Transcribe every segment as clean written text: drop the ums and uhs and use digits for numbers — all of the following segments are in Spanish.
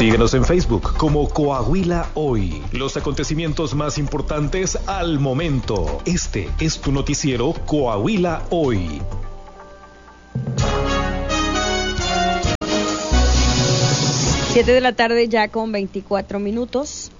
Síguenos en Facebook como Coahuila Hoy. Los acontecimientos más importantes al momento. Este es tu noticiero Coahuila Hoy. Siete de la tarde ya con 24 minutos.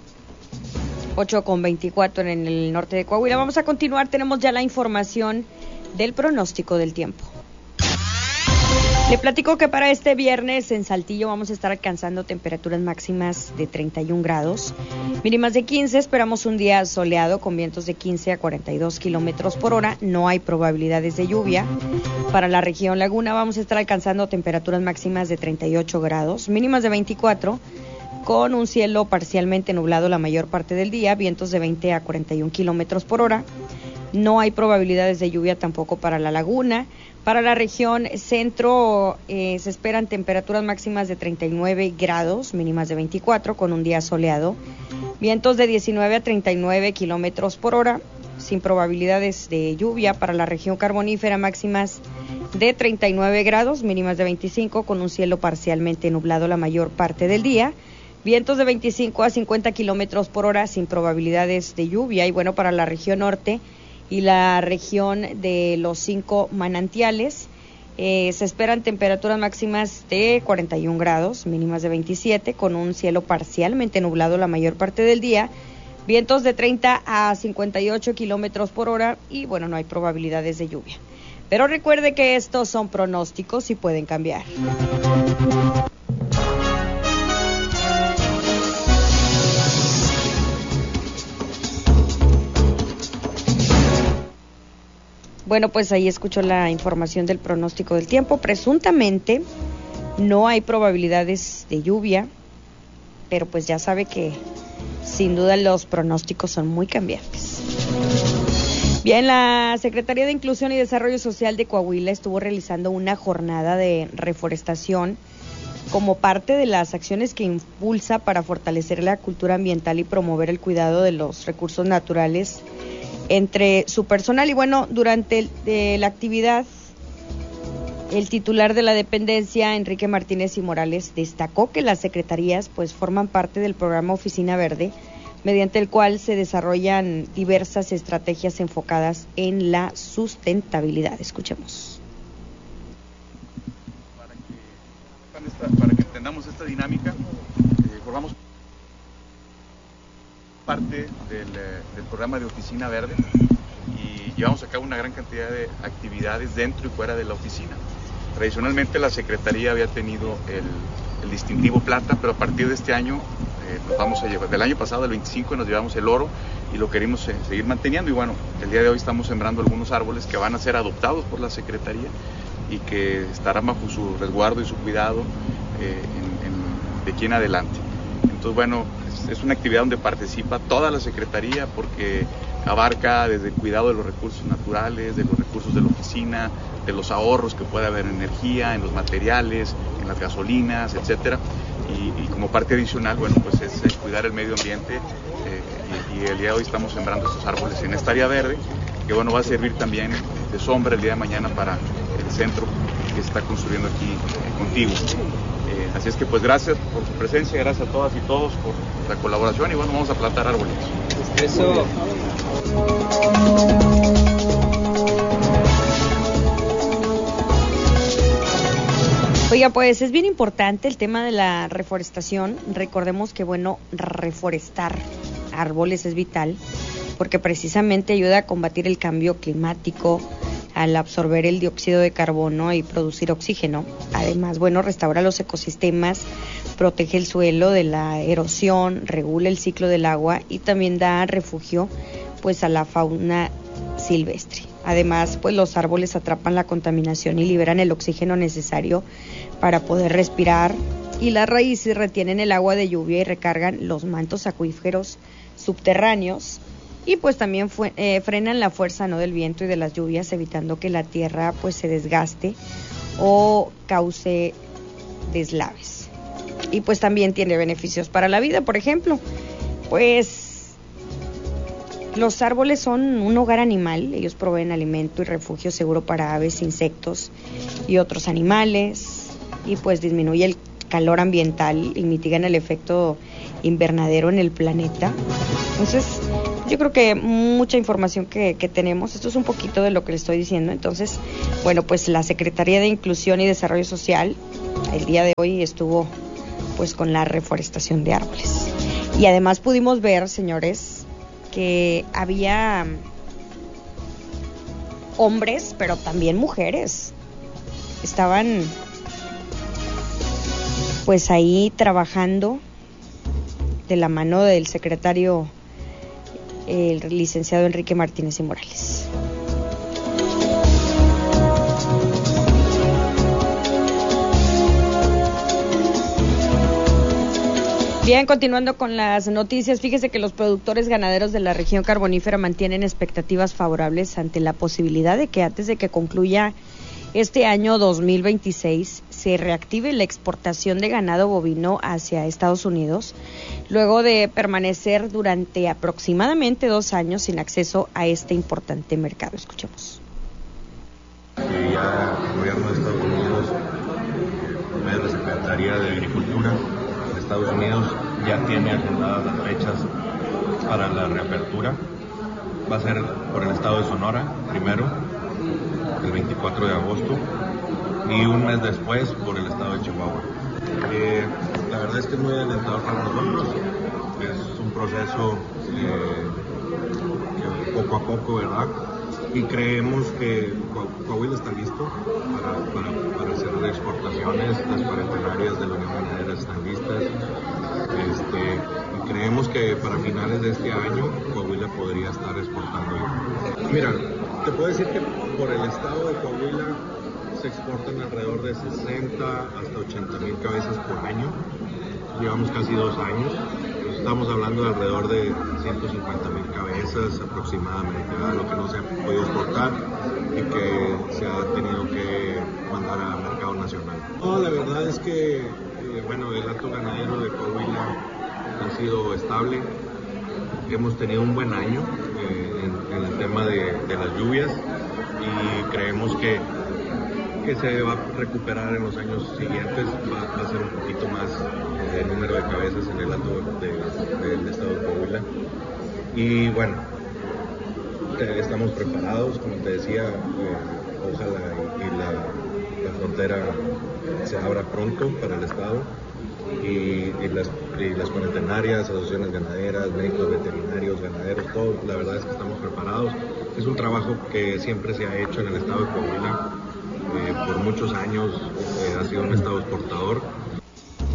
8:24 en el norte de Coahuila. Vamos a continuar, tenemos ya la información del pronóstico del tiempo. Le platico que para este viernes en Saltillo vamos a estar alcanzando temperaturas máximas de 31 grados, mínimas de 15, esperamos un día soleado con vientos de 15 a 42 kilómetros por hora, no hay probabilidades de lluvia. Para la región Laguna vamos a estar alcanzando temperaturas máximas de 38 grados, mínimas de 24, con un cielo parcialmente nublado la mayor parte del día, vientos de 20 a 41 kilómetros por hora. No hay probabilidades de lluvia tampoco para la Laguna. Para la región centro se esperan temperaturas máximas de 39 grados, mínimas de 24, con un día soleado. Vientos de 19 a 39 kilómetros por hora, sin probabilidades de lluvia. Para la región carbonífera, máximas de 39 grados, mínimas de 25, con un cielo parcialmente nublado la mayor parte del día. Vientos de 25 a 50 kilómetros por hora, sin probabilidades de lluvia. Y bueno, para la región norte y la región de los 5 manantiales, se esperan temperaturas máximas de 41 grados, mínimas de 27, con un cielo parcialmente nublado la mayor parte del día. Vientos de 30 a 58 kilómetros por hora y bueno, no hay probabilidades de lluvia. Pero recuerde que estos son pronósticos y pueden cambiar. Bueno, pues ahí escuchó la información del pronóstico del tiempo. Presuntamente no hay probabilidades de lluvia, pero pues ya sabe que sin duda los pronósticos son muy cambiantes. Bien, la Secretaría de Inclusión y Desarrollo Social de Coahuila estuvo realizando una jornada de reforestación como parte de las acciones que impulsa para fortalecer la cultura ambiental y promover el cuidado de los recursos naturales entre su personal. Y bueno, durante la actividad, el titular de la dependencia, Enrique Martínez y Morales, destacó que las secretarías pues forman parte del programa Oficina Verde, mediante el cual se desarrollan diversas estrategias enfocadas en la sustentabilidad. Escuchemos. Para que entendamos esta dinámica, formamos parte del programa de Oficina Verde y llevamos a cabo una gran cantidad de actividades dentro y fuera de la oficina. Tradicionalmente la Secretaría había tenido el distintivo plata, pero a partir de este año nos vamos a llevar, del año pasado, el 25, nos llevamos el oro y lo queremos seguir manteniendo. Y bueno, el día de hoy estamos sembrando algunos árboles que van a ser adoptados por la Secretaría y que estarán bajo su resguardo y su cuidado de aquí en adelante. Entonces, bueno, es una actividad donde participa toda la Secretaría porque abarca desde el cuidado de los recursos naturales, de los recursos de la oficina, de los ahorros que puede haber en energía, en los materiales, en las gasolinas, etcétera. Y como parte adicional, bueno, pues es cuidar el medio ambiente y el día de hoy estamos sembrando estos árboles en esta área verde, que bueno, va a servir también de sombra el día de mañana para el centro que se está construyendo aquí contigo. Así es que pues gracias por su presencia, gracias a todas y todos por la colaboración y bueno, vamos a plantar árboles. Eso. Oiga, pues es bien importante el tema de la reforestación. Recordemos que bueno, reforestar árboles es vital porque precisamente ayuda a combatir el cambio climático al absorber el dióxido de carbono y producir oxígeno. Además, bueno, restaura los ecosistemas, protege el suelo de la erosión, regula el ciclo del agua y también da refugio pues a la fauna silvestre. Además, pues los árboles atrapan la contaminación y liberan el oxígeno necesario para poder respirar y las raíces retienen el agua de lluvia y recargan los mantos acuíferos subterráneos. Y pues también frenan la fuerza del viento y de las lluvias, evitando que la tierra pues se desgaste o cause deslaves. Y pues también tiene beneficios para la vida, por ejemplo, pues los árboles son un hogar animal, ellos proveen alimento y refugio seguro para aves, insectos y otros animales, y pues disminuye el calor ambiental y mitigan el efecto invernadero en el planeta. Entonces, yo creo que mucha información que tenemos, esto es un poquito de lo que le estoy diciendo. Entonces, bueno, pues la Secretaría de Inclusión y Desarrollo Social el día de hoy estuvo pues con la reforestación de árboles. Y además pudimos ver, señores, que había hombres, pero también mujeres. Estaban pues ahí trabajando de la mano del secretario, el licenciado Enrique Martínez y Morales. Bien, continuando con las noticias, fíjese que los productores ganaderos de la región carbonífera mantienen expectativas favorables ante la posibilidad de que antes de que concluya este año 2026 se reactive la exportación de ganado bovino hacia Estados Unidos, luego de permanecer durante aproximadamente 2 años sin acceso a este importante mercado. Escuchemos. Ya el gobierno de Estados Unidos, por medio de la Secretaría de Agricultura de Estados Unidos, ya tiene agendadas las fechas para la reapertura. Va a ser por el estado de Sonora primero, el 24 de agosto, y un mes después por el estado de Chihuahua. La verdad es que es muy alentador para nosotros. Es un proceso que poco a poco, ¿verdad? Y creemos que Coahuila está listo para hacer exportaciones. Las cuarentenarias de la Unión Ganadera están listas. Y creemos que para finales de este año Coahuila podría estar exportando. Mira, te puedo decir que por el estado de Coahuila se exportan alrededor de 60 hasta 80 mil cabezas por año. Llevamos casi 2 años. Estamos hablando de alrededor de 150 mil cabezas aproximadamente, ¿verdad? Lo que no se ha podido exportar y que se ha tenido que mandar al mercado nacional. No, la verdad es que el acto ganadero de Coahuila ha sido estable. Hemos tenido un buen año en el tema de las lluvias y creemos que se va a recuperar en los años siguientes. Va a ser un poquito más el número de cabezas en el acto del estado de Coahuila. Y bueno, estamos preparados, como te decía, ojalá y la frontera se abra pronto para el estado. Y las cuarentenarias, asociaciones ganaderas, médicos veterinarios, ganaderos, todo, la verdad es que estamos preparados. Es un trabajo que siempre se ha hecho en el estado de Coahuila. Por muchos años ha sido un estado exportador